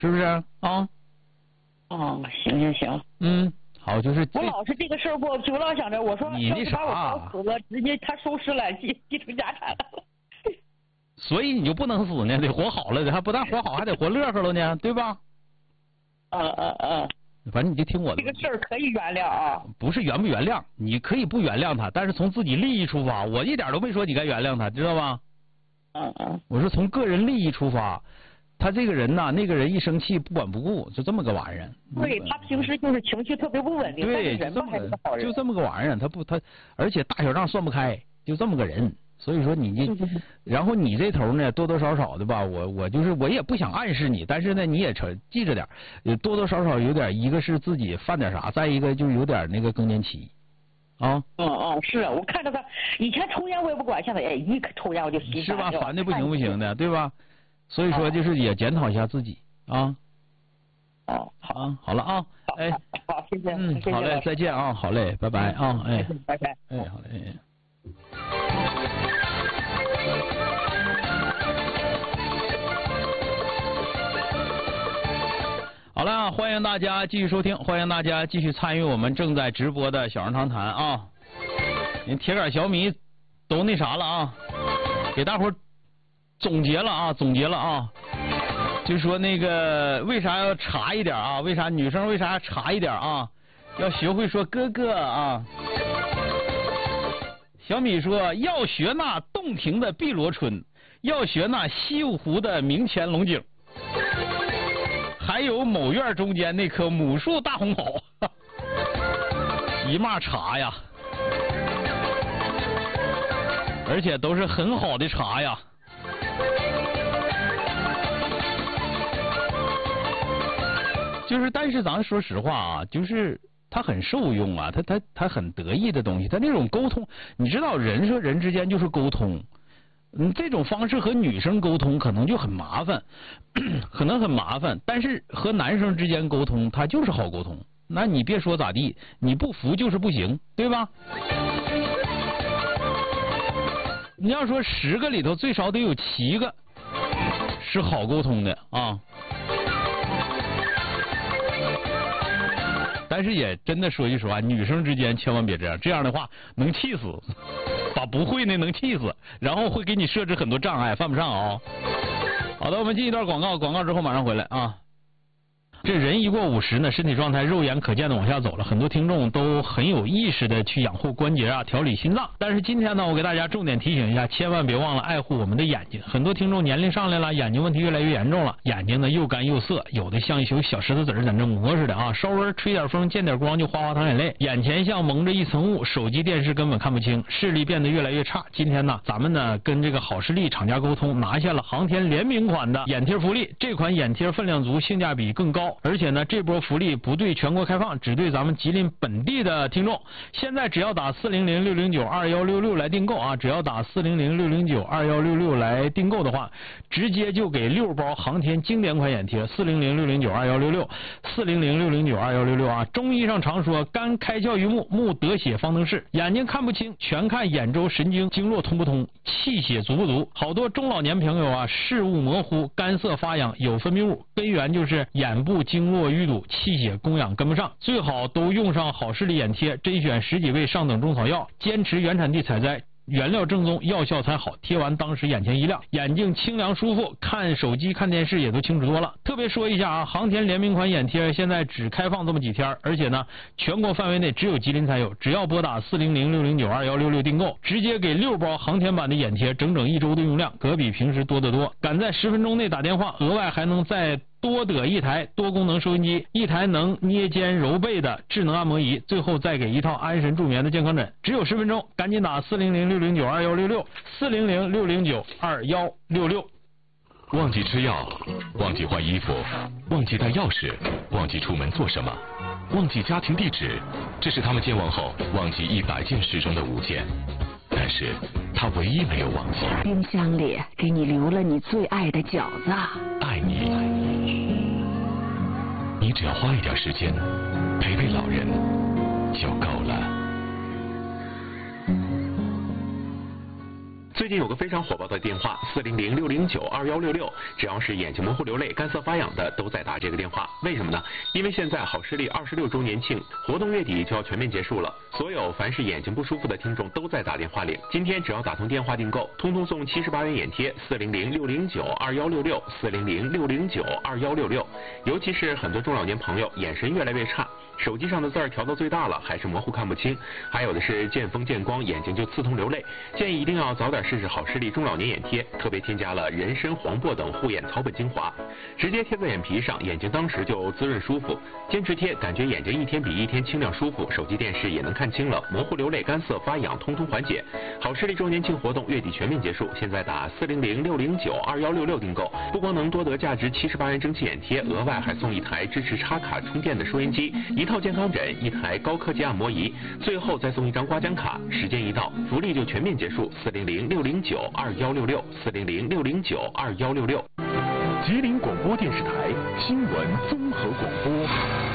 是不是啊？ 哦，行。 好，就是我老是这个事儿不，就老想着，我说你那啥， 要是把我搞死了，直接他收拾了，继承家产了。 所以你就不能死呢，得活好了，还不但活好，还得活乐呵了呢，对吧？反正你就听我的。 这个事儿可以原谅啊。 不是原不原谅，你可以不原谅他，但是从自己利益出发，我一点都没说你该原谅他，知道吧？我说从个人利益出发。他这个人呐，那个人一生气不管不顾，就这么个玩意儿。 对，他平时就是情绪特别不稳定， 对， 人吧还是个好人。 就这么个玩意儿，他，而且大小账算不开，就这么个人。所以说你就，然后你这头呢，多多少少的吧，我也不想暗示你，但是呢，你也记着点，多多少少有点，一个是自己犯点啥，再一个就有点那个更年期。 是我看着他以前抽烟我也不管，现在一抽烟我就心是吧？烦的不行的，对吧？所以说，就是也检讨一下自己啊。好了啊， 好，谢谢。 好嘞，再见啊，好嘞，拜拜啊， 拜拜， 好嘞。好了，欢迎大家继续收听，欢迎大家继续参与我们正在直播的小人长谈啊。您铁杆小米都那啥了啊，给大伙儿总结了啊，就说那个为啥要茶一点啊？为啥女生要茶一点啊？要学会说哥哥啊。小米说要学那洞庭的碧螺春，要学那西湖的明前龙井，还有某院中间那棵母树大红袍，一码茶呀，而且都是很好的茶呀。就是，但是咱说实话啊，就是它很受用啊，它很得意的东西，它那种沟通，你知道人和人之间就是沟通，这种方式和女生沟通可能就很麻烦，可能很麻烦，但是和男生之间沟通，它就是好沟通。那你别说咋地，你不服就是不行，对吧？你要说10个里头最少得有7个是好沟通的啊。但是也真的说句实话，女生之间千万别这样，这样的话能气死，把不会的能气死，然后会给你设置很多障碍，犯不上啊。好的，我们进一段广告，广告之后马上回来啊。这人一过50呢，身体状态肉眼可见的往下走了，很多听众都很有意识的去养护关节啊，调理心脏。但是今天呢，我给大家重点提醒一下，千万别忘了爱护我们的眼睛。很多听众年龄上来了，眼睛问题越来越严重了，眼睛呢又干又涩，有的像一球小石头子在那磨似的啊，稍微吹点风见点光就哗哗淌眼泪，眼前像蒙着一层雾，手机电视根本看不清，视力变得越来越差。今天呢，咱们呢跟这个好视力厂家沟通，拿下了航天联名款的眼贴福利。这款眼贴分量足，性价比更高，而且呢这波福利不对全国开放，只对咱们吉林本地的听众。现在只要打400-609-2166来订购啊，只要打400-609-2166来订购的话，直接就给6包航天经典款眼贴。400-609-2166，400-609-2166啊。中医上常说肝开窍于目，目得血方能视，眼睛看不清全看眼周神经经络通不通，气血足不足。好多中老年朋友啊，视物模糊，干涩发痒，有分泌物，根源就是眼部经络淤堵，气血供养跟不上。最好都用上好视力眼贴，甄选10几味上等中草药，坚持原产地采摘，原料正宗，药效才好，贴完当时眼前一亮，眼睛清凉舒服，看手机看电视也都清楚多了。特别说一下啊，航天联名款眼贴现在只开放这么几天，而且呢全国范围内只有吉林才有，只要拨打400-609-2166订购，直接给6包航天版的眼贴，整整1周的用量，可比平时多得多。赶在10分钟内打电话，额外还能再多得1台多功能收音机，1台能捏肩揉背的智能按摩仪，最后再给1套安神助眠的健康枕。只有10分钟，赶紧打400-609-2166，400-609-2166。 忘记吃药，忘记换衣服，忘记带钥匙，忘记出门做什么，忘记家庭地址，这是他们健忘后忘记100件事中的5件。但是他唯一没有忘记， 冰箱里给你留了你最爱的饺子。 爱你，你只要花一点时间陪陪老人就够了。 最近近有个非常火爆的电话400-609-2166，只要是眼睛模糊流泪、干涩发痒的，都在打这个电话。为什么呢？因为现在好视力26周年庆活动月底就要全面结束了，所有凡是眼睛不舒服的听众都在打电话领。今天只要打通电话订购，通通送78元眼贴，400-609-2166，400-609-2166。尤其是很多中老年朋友眼神越来越差，手机上的字儿调到最大了，还是模糊看不清，还有的是见风见光眼睛就刺痛流泪，建议一定要早点试试好视力中老年眼贴，特别添加了人参、黄柏等护眼草本精华，直接贴在眼皮上，眼睛当时就滋润舒服。坚持贴，感觉眼睛一天比一天清亮舒服，手机电视也能看清了，模糊流泪、干涩发痒通通缓解。好视力周年庆活动月底全面结束，现在打400-609-2166订购，不光能多得价值78元蒸汽眼贴，额外还送一台支持插卡充电的收音机，一套健康枕，一台高科技按摩仪，最后再送一张刮奖卡。时间一到，福利就全面结束。400-609-2166，400-609-2166。 吉林广播电视台新闻综合广播。